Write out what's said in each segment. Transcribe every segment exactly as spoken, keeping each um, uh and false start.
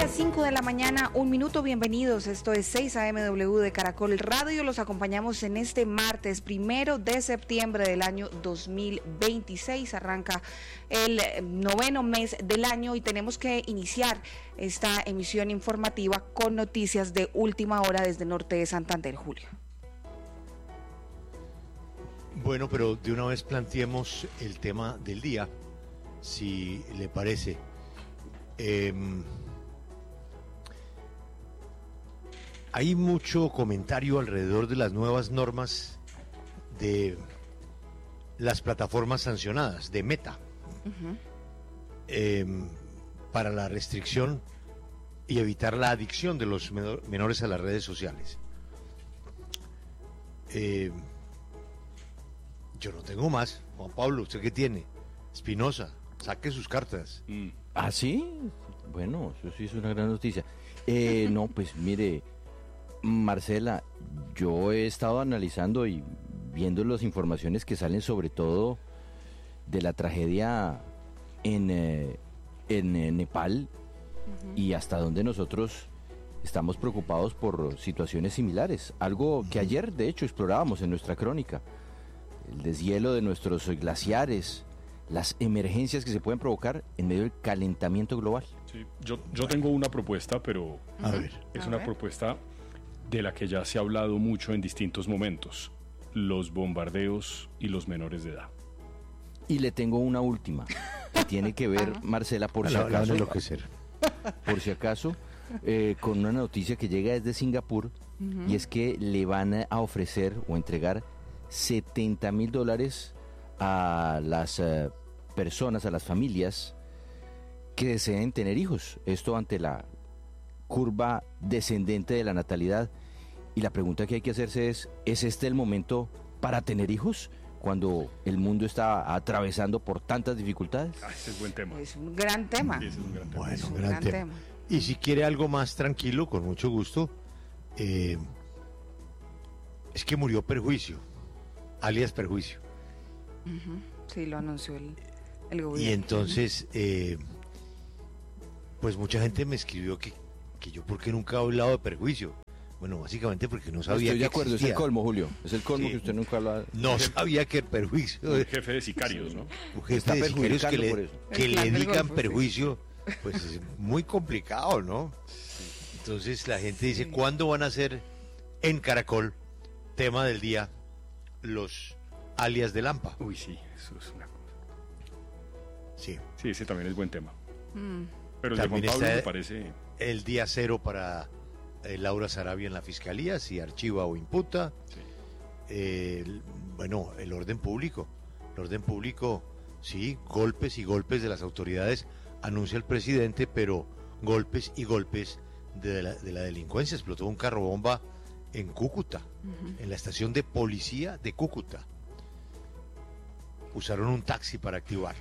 las cinco de la mañana, un minuto, bienvenidos. Esto es seis A M W de Caracol Radio. Los acompañamos en este martes, primero de septiembre del año dos mil veintiséis. Arranca el noveno mes del año y tenemos que iniciar esta emisión informativa con noticias de última hora desde Norte de Santander, Julio. Bueno, pero de una vez planteemos el tema del día, si le parece. Eh, hay mucho comentario alrededor de las nuevas normas de las plataformas sancionadas, de Meta, uh-huh. eh, para la restricción y evitar la adicción de los menores a las redes sociales. Eh, yo no tengo más. Juan Pablo, ¿usted qué tiene? Espinosa, saque sus cartas. Mm. ¿Ah, sí? Bueno, eso sí es una gran noticia. Eh, no, pues mire, Marcela, yo he estado analizando y viendo las informaciones que salen sobre todo de la tragedia en, eh, en, en Nepal, uh-huh. y hasta donde nosotros estamos preocupados por situaciones similares. Algo que ayer, de hecho, explorábamos en nuestra crónica. El deshielo de nuestros glaciares, las emergencias que se pueden provocar en medio del calentamiento global. Sí, yo, yo bueno. tengo una propuesta, pero a ver, es a una ver. propuesta de la que ya se ha hablado mucho en distintos momentos: los bombardeos y los menores de edad. Y le tengo una última, que tiene que ver, Marcela, por si la, acaso, la por si acaso, eh, con una noticia que llega desde Singapur, uh-huh. y es que le van a ofrecer o entregar setenta mil dólares a las uh, personas, a las familias que deseen tener hijos. Esto ante la curva descendente de la natalidad. Y la pregunta que hay que hacerse es, ¿es este el momento para tener hijos cuando el mundo está atravesando por tantas dificultades? Ah, ese es buen tema. Es un gran tema. Sí, ese es un gran tema. Bueno, es un gran gran tema. tema. Y si quiere algo más tranquilo, con mucho gusto, eh, es que murió Perjuicio, alias Perjuicio. Uh-huh. Sí, lo anunció el, el gobierno. Y entonces, eh, pues mucha gente me escribió que, que yo por qué nunca he hablado de Perjuicio. Bueno, básicamente porque no sabía. Estoy que de acuerdo, existía. Es el colmo, Julio. Es el colmo, sí. Que usted nunca habla. No sabía que el Perjuicio. Un jefe de sicarios, ¿no? Un jefe Está de sicarios que le, por eso. que le digan golfo, Perjuicio, pues es muy complicado, ¿no? Entonces la gente dice, sí. ¿Cuándo van a hacer en Caracol, tema del día, los alias de Lampa? Uy, sí, eso es una cosa. Sí. Sí, ese también es buen tema. Mm. Pero el también de Juan Pablo está me parece... el día cero para eh, Laura Sarabia en la fiscalía, si archiva o imputa. Sí. Eh, el, bueno, el orden público. El orden público, sí, golpes y golpes de las autoridades, anuncia el presidente, pero golpes y golpes de la, de la delincuencia. Explotó un carro bomba en Cúcuta, uh-huh. en la estación de policía de Cúcuta. Usaron un taxi para activarlo.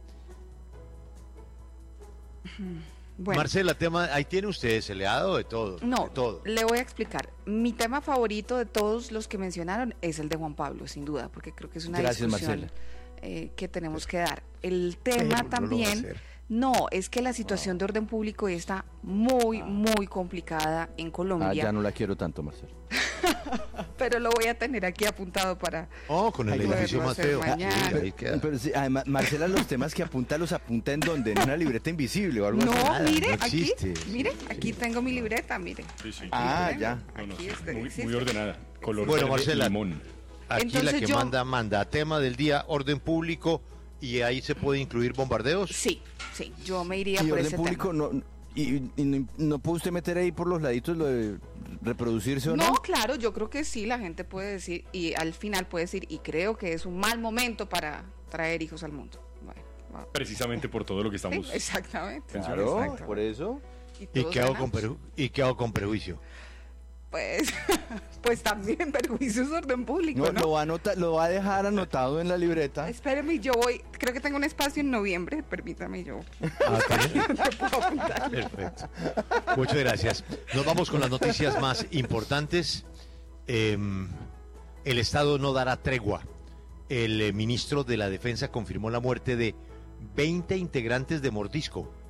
Bueno. Marcela, tema, ahí tiene usted, se le ha dado de todo. No, de todo. Le voy a explicar. Mi tema favorito de todos los que mencionaron es el de Juan Pablo, sin duda, porque creo que es una Gracias, discusión eh, que tenemos que dar. El tema Pero también, no, no, es que la situación oh. de orden público está muy, ah. muy complicada en Colombia. Ah, ya no la quiero tanto, Marcela. Pero lo voy a tener aquí apuntado para... Oh, con el edificio más feo. Ah, pero, pero sí, además, Marcela, los temas que apunta, ¿los apunta en donde? ¿En una libreta invisible o algo no, así? Nada, mire, no aquí, existe. mire, aquí tengo mi libreta, mire. Sí, sí. Ah, aquí, ya. No, no, aquí sí, está, muy, existe. muy ordenada. Color bueno, verde Marcela, limón. Aquí Entonces la que yo... manda, manda. Tema del día, orden público, y ahí se puede incluir bombardeos. Sí, sí, yo me iría y por orden ese público, tema. No, y, y no, no puede usted meter ahí por los laditos lo de reproducirse o no. No, claro, yo creo que sí, la gente puede decir, y al final puede decir, y creo que es un mal momento para traer hijos al mundo. Bueno, bueno. Precisamente por todo lo que estamos... Sí, exactamente. Claro, exacto. por eso. ¿Y, ¿Y qué, hago con perju- ¿Y qué hago con prejuicio? Pues, pues también perjuicios de orden público, No, ¿no? Lo, va a anota, lo va a dejar anotado en la libreta. Espéreme, yo voy, creo que tengo un espacio en noviembre, permítame yo. Ah, perfecto. Muchas gracias. Nos vamos con las noticias más importantes. Eh, el Estado no dará tregua. El eh, ministro de la Defensa confirmó la muerte de veinte integrantes de Mordisco,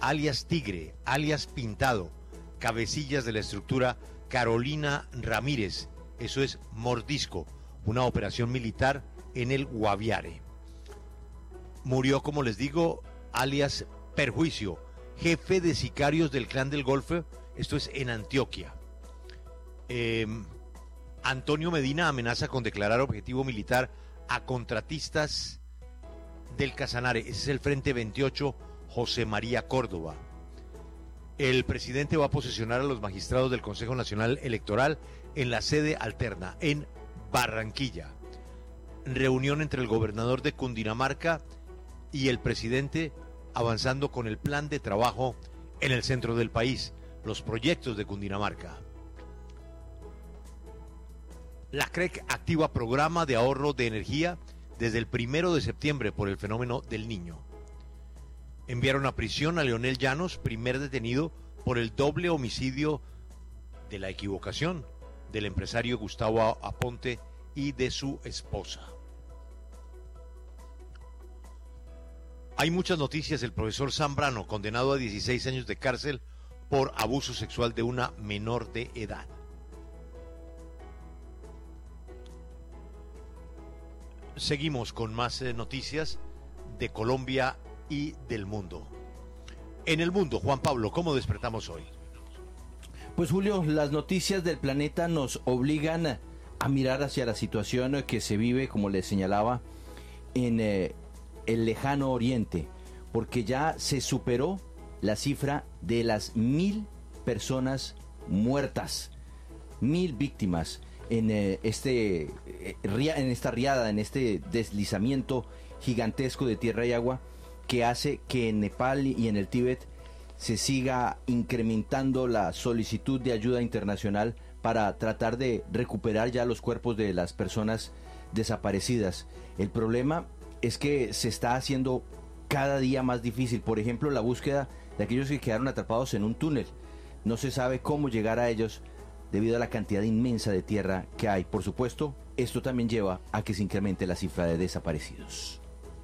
alias Tigre, alias Pintado, cabecillas de la estructura Carolina Ramírez, eso es Mordisco, una operación militar en el Guaviare. Murió, como les digo, alias Perjuicio, jefe de sicarios del Clan del Golfo, esto es en Antioquia. Eh, Antonio Medina amenaza con declarar objetivo militar a contratistas del Casanare, ese es el Frente veintiocho, José María Córdoba. El presidente va a posesionar a los magistrados del Consejo Nacional Electoral en la sede alterna, en Barranquilla. Reunión entre el gobernador de Cundinamarca y el presidente avanzando con el plan de trabajo en el centro del país, los proyectos de Cundinamarca. La C R E C activa programa de ahorro de energía desde el primero de septiembre por el fenómeno del Niño. Enviaron a prisión a Leonel Llanos, primer detenido por el doble homicidio de la equivocación del empresario Gustavo Aponte y de su esposa. Hay muchas noticias. El profesor Zambrano, condenado a dieciséis años de cárcel por abuso sexual de una menor de edad. Seguimos con más eh, noticias de Colombia y del mundo. En el mundo, Juan Pablo, ¿cómo despertamos hoy? Pues Julio, las noticias del planeta nos obligan a mirar hacia la situación que se vive, como les señalaba, en eh, el lejano oriente, porque ya se superó la cifra de las mil personas muertas, mil víctimas en eh, este eh, ria, en esta riada, en este deslizamiento gigantesco de tierra y agua que hace que en Nepal y en el Tíbet se siga incrementando la solicitud de ayuda internacional para tratar de recuperar ya los cuerpos de las personas desaparecidas. El problema es que se está haciendo cada día más difícil. Por ejemplo, la búsqueda de aquellos que quedaron atrapados en un túnel. No se sabe cómo llegar a ellos debido a la cantidad inmensa de tierra que hay. Por supuesto, esto también lleva a que se incremente la cifra de desaparecidos.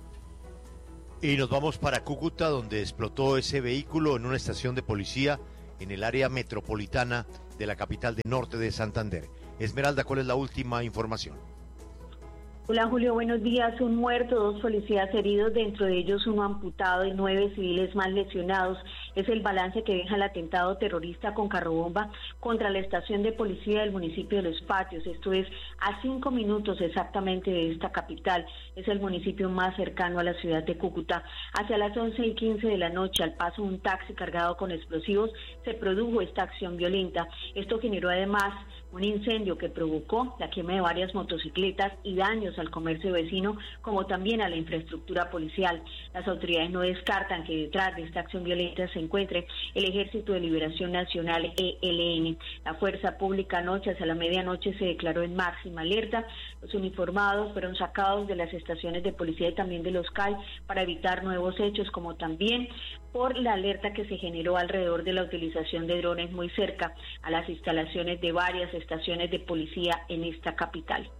Y nos vamos para Cúcuta, donde explotó ese vehículo en una estación de policía en el área metropolitana de la capital del norte de Santander. Esmeralda, ¿cuál es la última información? Hola Julio, buenos días. Un muerto, dos policías heridos, dentro de ellos uno amputado y nueve civiles más lesionados. Es el balance que deja el atentado terrorista con carrobomba contra la estación de policía del municipio de Los Patios. Esto es a cinco minutos exactamente de esta capital. Es el municipio más cercano a la ciudad de Cúcuta. Hacia las once y quince de la noche, al paso de un taxi cargado con explosivos, se produjo esta acción violenta. Esto generó además un incendio que provocó la quema de varias motocicletas y daños al comercio vecino, como también a la infraestructura policial. Las autoridades no descartan que detrás de esta acción violenta se encuentre el Ejército de Liberación Nacional, E L N. La fuerza pública anoche, hacia la medianoche, se declaró en máxima alerta. Los uniformados fueron sacados de las estaciones de policía y también de los C A I para evitar nuevos hechos, como también por la alerta que se generó alrededor de la utilización de drones muy cerca a las instalaciones de varias estaciones de policía en esta capital.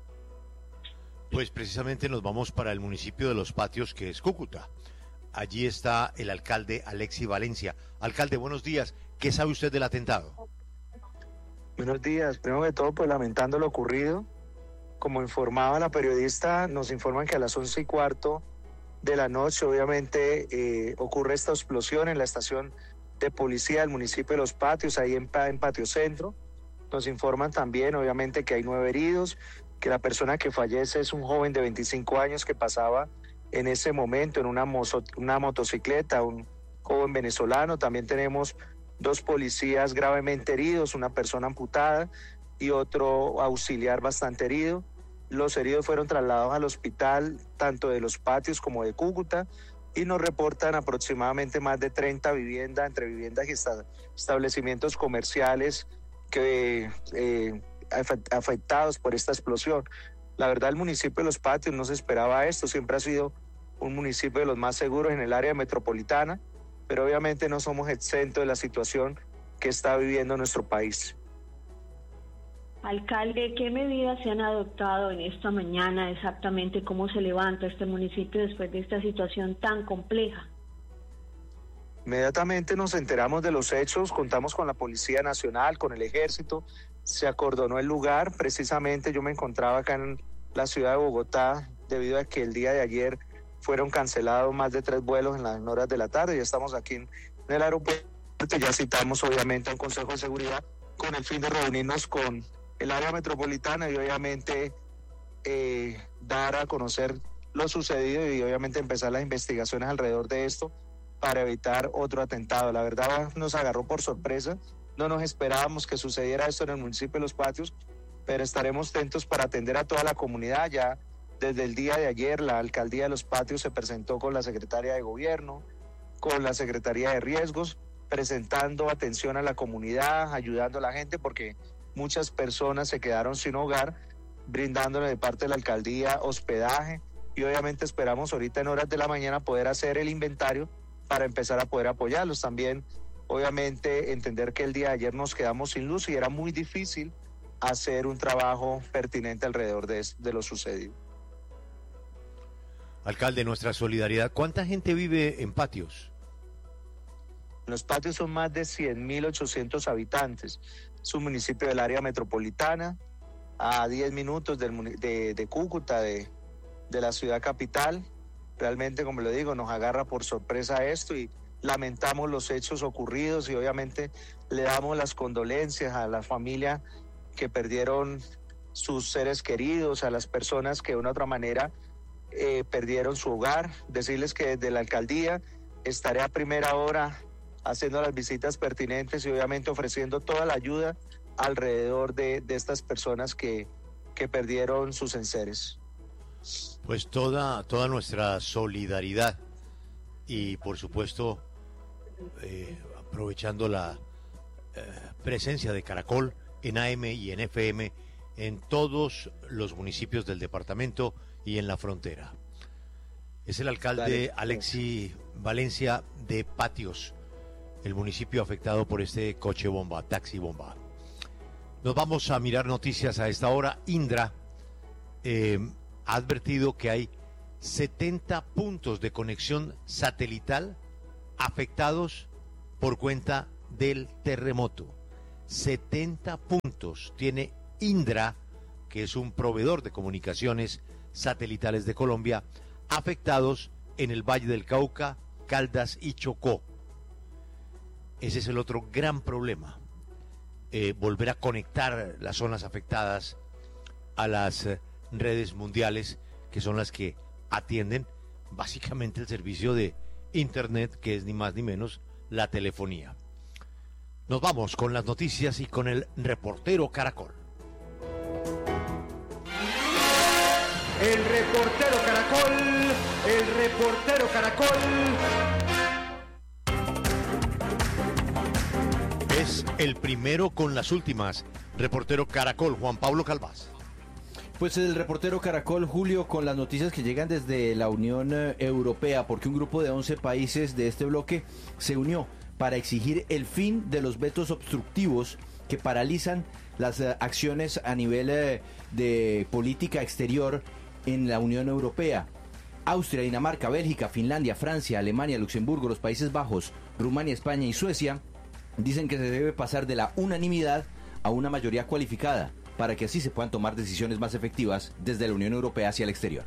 Pues precisamente nos vamos para el municipio de Los Patios, que es Cúcuta. Allí está el alcalde Alexi Valencia. Alcalde, buenos días. ¿Qué sabe usted del atentado? Buenos días. Primero que todo, pues lamentando lo ocurrido. Como informaba la periodista, nos informan que a las once y cuarto de la noche, obviamente, eh, ocurre esta explosión en la estación de policía del municipio de Los Patios, ahí en, en Patio Centro. Nos informan también, obviamente, que hay nueve heridos, que la persona que fallece es un joven de veinticinco años que pasaba en ese momento en una, mozo, una motocicleta, un joven venezolano. También tenemos dos policías gravemente heridos, una persona amputada y otro auxiliar bastante herido. Los heridos fueron trasladados al hospital tanto de Los Patios como de Cúcuta y nos reportan aproximadamente más de treinta viviendas, entre viviendas y establecimientos comerciales que eh, afectados por esta explosión. La verdad, el municipio de Los Patios no se esperaba esto, siempre ha sido un municipio de los más seguros en el área metropolitana, pero obviamente no somos exentos de la situación que está viviendo nuestro país. Alcalde, ¿qué medidas se han adoptado en esta mañana exactamente? ¿Cómo se levanta este municipio después de esta situación tan compleja? Inmediatamente nos enteramos de los hechos, contamos con la Policía Nacional, con el Ejército, se acordonó el lugar. Precisamente yo me encontraba acá en la ciudad de Bogotá debido a que el día de ayer fueron cancelados más de tres vuelos en las horas de la tarde. Ya estamos aquí en, en el aeropuerto, ya citamos obviamente a un Consejo de Seguridad con el fin de reunirnos con el área metropolitana y obviamente eh, dar a conocer lo sucedido y obviamente empezar las investigaciones alrededor de esto para evitar otro atentado. La verdad nos agarró por sorpresa, no nos esperábamos que sucediera esto en el municipio de Los Patios, pero estaremos atentos para atender a toda la comunidad. Ya desde el día de ayer la alcaldía de Los Patios se presentó con la secretaria de gobierno, con la secretaría de riesgos, presentando atención a la comunidad, ayudando a la gente porque muchas personas se quedaron sin hogar, brindándole de parte de la alcaldía hospedaje y obviamente esperamos ahorita en horas de la mañana poder hacer el inventario para empezar a poder apoyarlos. También obviamente entender que el día de ayer nos quedamos sin luz y era muy difícil hacer un trabajo pertinente alrededor de, de lo sucedido. Alcalde, nuestra solidaridad. ¿Cuánta gente vive en Patios? Los Patios son más de cien mil ochocientos habitantes. Es un municipio del área metropolitana, a diez minutos del, de, de Cúcuta, de, de la ciudad capital. Realmente, como le digo, nos agarra por sorpresa esto y lamentamos los hechos ocurridos y obviamente le damos las condolencias a la familia que perdieron sus seres queridos, a las personas que de una u otra manera eh, perdieron su hogar. Decirles que desde la alcaldía estaré a primera hora haciendo las visitas pertinentes y obviamente ofreciendo toda la ayuda alrededor de, de estas personas que, que perdieron sus enseres. Pues toda, toda nuestra solidaridad y por supuesto eh, aprovechando la eh, presencia de Caracol en A M y en F M en todos los municipios del departamento y en la frontera. Es el alcalde Dale. Alexi Valencia de Patios, el municipio afectado por este coche bomba, taxi bomba. Nos vamos a mirar noticias a esta hora. Indra eh, ha advertido que hay setenta puntos de conexión satelital afectados por cuenta del terremoto. setenta puntos tiene Indra, que es un proveedor de comunicaciones satelitales de Colombia, afectados en el Valle del Cauca, Caldas y Chocó. Ese es el otro gran problema, eh, volver a conectar las zonas afectadas a las eh, redes mundiales, que son las que atienden básicamente el servicio de Internet, que es ni más ni menos la telefonía. Nos vamos con las noticias y con el reportero Caracol. El reportero Caracol, el reportero Caracol. Es el primero con las últimas. Reportero Caracol, Juan Pablo Calvás. Pues el reportero Caracol, Julio, con las noticias que llegan desde la Unión Europea, porque un grupo de once países de este bloque se unió para exigir el fin de los vetos obstructivos que paralizan las uh, acciones a nivel uh, de política exterior en la Unión Europea. Austria, Dinamarca, Bélgica, Finlandia, Francia, Alemania, Luxemburgo, los Países Bajos, Rumania, España y Suecia dicen que se debe pasar de la unanimidad a una mayoría cualificada para que así se puedan tomar decisiones más efectivas desde la Unión Europea hacia el exterior.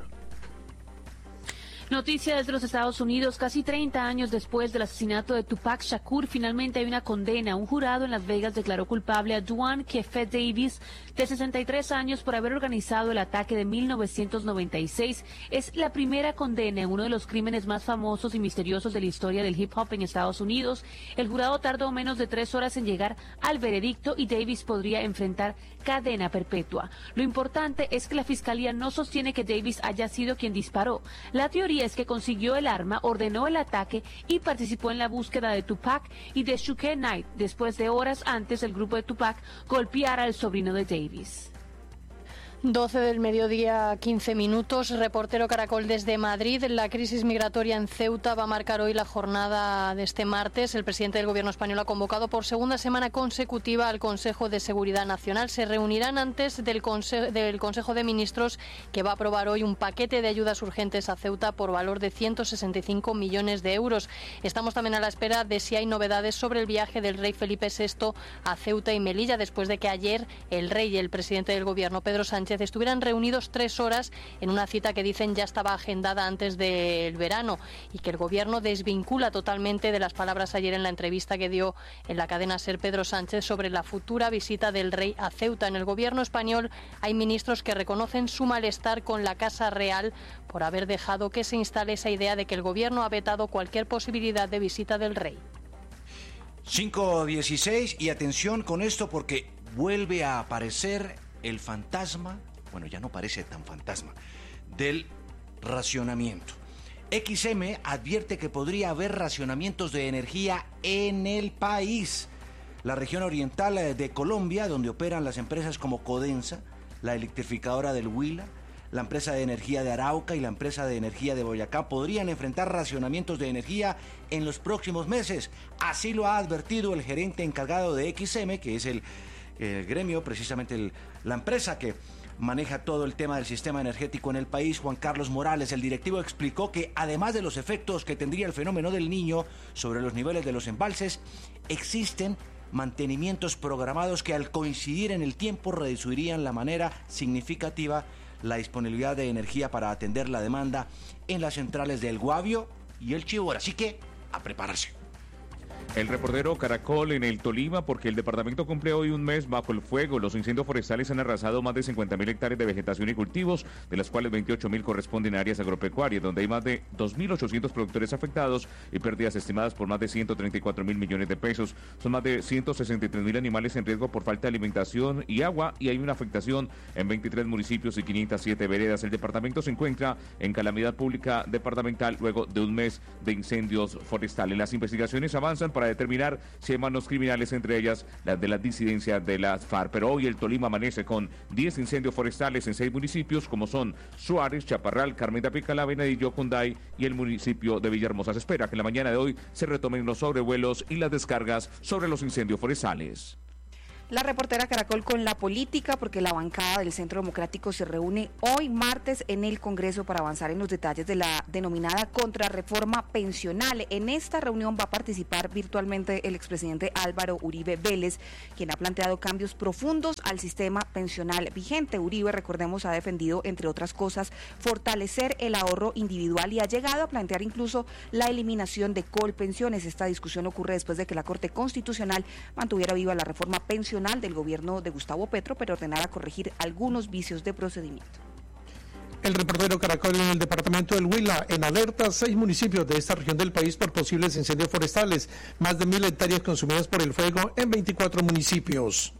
Noticia desde los Estados Unidos, casi treinta años después del asesinato de Tupac Shakur, finalmente hay una condena. Un jurado en Las Vegas declaró culpable a Duane Keffe Davis, de sesenta y tres años, por haber organizado el ataque de mil novecientos noventa y seis. Es la primera condena en uno de los crímenes más famosos y misteriosos de la historia del hip hop en Estados Unidos. El jurado tardó menos de tres horas en llegar al veredicto y Davis podría enfrentar cadena perpetua. Lo importante es que la fiscalía no sostiene que Davis haya sido quien disparó. La teoría es que consiguió el arma, ordenó el ataque y participó en la búsqueda de Tupac y de Suge Knight después de horas antes el grupo de Tupac golpeara al sobrino de Davis. doce del mediodía, quince minutos. Reportero Caracol desde Madrid. La crisis migratoria en Ceuta va a marcar hoy la jornada de este martes. El presidente del Gobierno español ha convocado por segunda semana consecutiva al Consejo de Seguridad Nacional. Se reunirán antes del, conse- del Consejo de Ministros, que va a aprobar hoy un paquete de ayudas urgentes a Ceuta por valor de ciento sesenta y cinco millones de euros. Estamos también a la espera de si hay novedades sobre el viaje del rey Felipe sexto a Ceuta y Melilla, después de que ayer el rey y el presidente del Gobierno, Pedro Sánchez, estuvieran reunidos tres horas en una cita que dicen ya estaba agendada antes del verano, y que el Gobierno desvincula totalmente de las palabras ayer en la entrevista que dio en la cadena SER Pedro Sánchez sobre la futura visita del rey a Ceuta. En el Gobierno español hay ministros que reconocen su malestar con la Casa Real por haber dejado que se instale esa idea de que el Gobierno ha vetado cualquier posibilidad de visita del rey. cinco dieciséis, y atención con esto porque vuelve a aparecer el fantasma, bueno, ya no parece tan fantasma, del racionamiento. X M advierte que podría haber racionamientos de energía en el país. La región oriental de Colombia, donde operan las empresas como Codensa, la electrificadora del Huila, la empresa de energía de Arauca y la empresa de energía de Boyacá, podrían enfrentar racionamientos de energía en los próximos meses. Así lo ha advertido el gerente encargado de X M, que es el el gremio, precisamente el, la empresa que maneja todo el tema del sistema energético en el país. Juan Carlos Morales, el directivo, explicó que además de los efectos que tendría el fenómeno del Niño sobre los niveles de los embalses, existen mantenimientos programados que al coincidir en el tiempo reducirían la manera significativa la disponibilidad de energía para atender la demanda en las centrales del Guavio y el Chibora. Así que a prepararse. El reportero Caracol en el Tolima, porque el departamento cumple hoy un mes bajo el fuego. Los incendios forestales han arrasado más de cincuenta mil hectáreas de vegetación y cultivos, de las cuales veintiocho mil corresponden a áreas agropecuarias, donde hay más de dos mil ochocientos productores afectados y pérdidas estimadas por más de ciento treinta y cuatro mil millones de pesos. Son más de ciento sesenta y tres mil animales en riesgo por falta de alimentación y agua, y hay una afectación en veintitrés municipios y quinientas siete veredas. El departamento se encuentra en calamidad pública departamental luego de un mes de incendios forestales. Las investigaciones avanzan para determinar si hay manos criminales, entre ellas las de la disidencia de las FARC. Pero hoy el Tolima amanece con diez incendios forestales en seis municipios, como son Suárez, Chaparral, Carmen de Apicalá, Venadillo, Cunday y el municipio de Villahermosa. Se espera que en la mañana de hoy se retomen los sobrevuelos y las descargas sobre los incendios forestales. La reportera Caracol con la política, porque la bancada del Centro Democrático se reúne hoy martes en el Congreso para avanzar en los detalles de la denominada contrarreforma pensional. En esta reunión va a participar virtualmente el expresidente Álvaro Uribe Vélez, quien ha planteado cambios profundos al sistema pensional vigente. Uribe, recordemos, ha defendido, entre otras cosas, fortalecer el ahorro individual y ha llegado a plantear incluso la eliminación de colpensiones. Esta discusión ocurre después de que la Corte Constitucional mantuviera viva la reforma pensional del gobierno de Gustavo Petro, pero ordenara corregir algunos vicios de procedimiento. El reportero Caracol en el departamento del Huila, en alerta seis municipios de esta región del país por posibles incendios forestales, más de mil hectáreas consumidas por el fuego en veinticuatro municipios.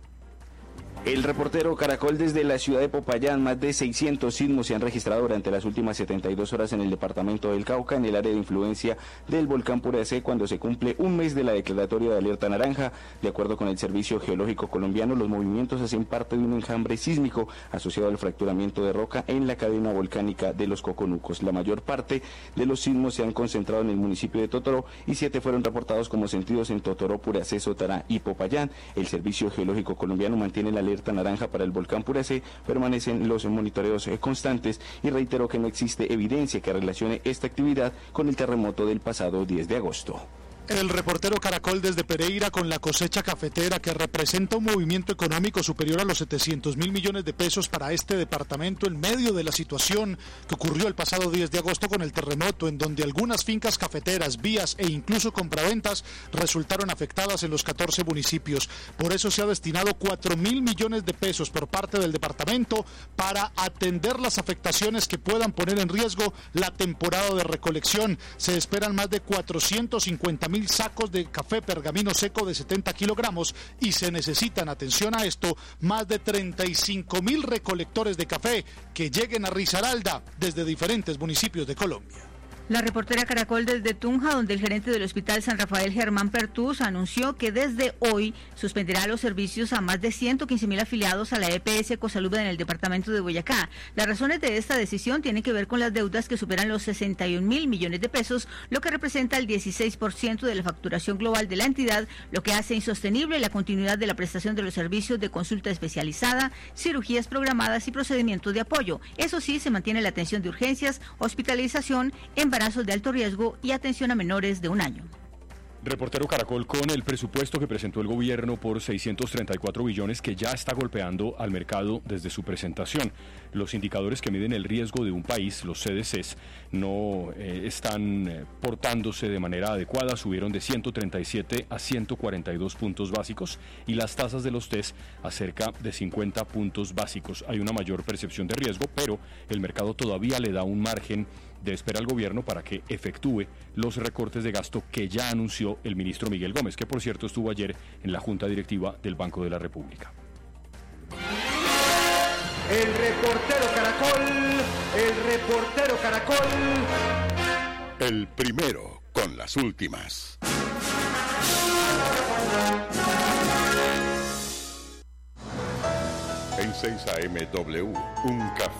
El reportero Caracol desde la ciudad de Popayán, más de seiscientos sismos se han registrado durante las últimas setenta y dos horas en el departamento del Cauca, en el área de influencia del volcán Puracé, cuando se cumple un mes de la declaratoria de alerta naranja. De acuerdo con el Servicio Geológico Colombiano, los movimientos hacen parte de un enjambre sísmico asociado al fracturamiento de roca en la cadena volcánica de los Coconucos. La mayor parte de los sismos se han concentrado en el municipio de Totoró y siete fueron reportados como sentidos en Totoró, Puracé, Sotará y Popayán. El Servicio Geológico Colombiano mantiene la alerta naranja para el volcán Puracé, permanecen los monitoreos constantes y reiteró que no existe evidencia que relacione esta actividad con el terremoto del pasado diez de agosto. El reportero Caracol desde Pereira con la cosecha cafetera, que representa un movimiento económico superior a los setecientos mil millones de pesos para este departamento en medio de la situación que ocurrió el pasado diez de agosto con el terremoto, en donde algunas fincas cafeteras, vías e incluso compraventas resultaron afectadas en los catorce municipios. Por eso se ha destinado cuatro mil millones de pesos por parte del departamento para atender las afectaciones que puedan poner en riesgo la temporada de recolección. Se esperan más de cuatrocientos cincuenta mil sacos de café pergamino seco de setenta kilogramos y se necesitan, atención a esto, más de treinta y cinco mil recolectores de café que lleguen a Risaralda desde diferentes municipios de Colombia. La reportera Caracol desde Tunja, donde el gerente del Hospital San Rafael, Germán Pertús, anunció que desde hoy suspenderá los servicios a más de ciento quince mil afiliados a la E P S Ecosalud en el departamento de Boyacá. Las razones de esta decisión tienen que ver con las deudas que superan los sesenta y un mil millones de pesos, lo que representa el dieciséis por ciento de la facturación global de la entidad, lo que hace insostenible la continuidad de la prestación de los servicios de consulta especializada, cirugías programadas y procedimientos de apoyo. Eso sí, se mantiene la atención de urgencias, hospitalización, embarazo de alto riesgo y atención a menores de un año. Reportero Caracol con el presupuesto que presentó el gobierno por seiscientos treinta y cuatro billones que ya está golpeando al mercado desde su presentación. Los indicadores que miden el riesgo de un país, los C D Cs, no eh, están eh, portándose de manera adecuada, subieron de ciento treinta y siete a ciento cuarenta y dos puntos básicos y las tasas de los test a cerca de cincuenta puntos básicos. Hay una mayor percepción de riesgo, pero el mercado todavía le da un margen de espera al gobierno para que efectúe los recortes de gasto que ya anunció el ministro Miguel Gómez, que por cierto estuvo ayer en la Junta Directiva del Banco de la República. El reportero Caracol, el reportero Caracol. El primero con las últimas. En seis A M W, un café